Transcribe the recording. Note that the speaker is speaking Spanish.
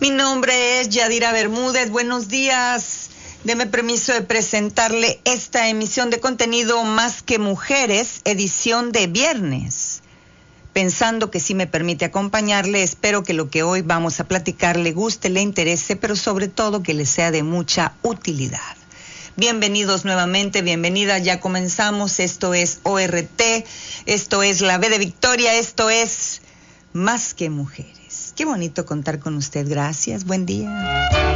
Mi nombre es Yadira Bermúdez. Buenos días. Deme permiso de presentarle esta emisión de contenido Más que Mujeres, edición de viernes. Pensando que sí me permite acompañarle, espero que lo que hoy vamos a platicar le guste, le interese, pero sobre todo que le sea de mucha utilidad. Bienvenidos nuevamente, bienvenida, ya comenzamos. Esto es ORT, esto es la B de Victoria, esto es Más que Mujeres. Qué bonito contar con usted, gracias, buen día.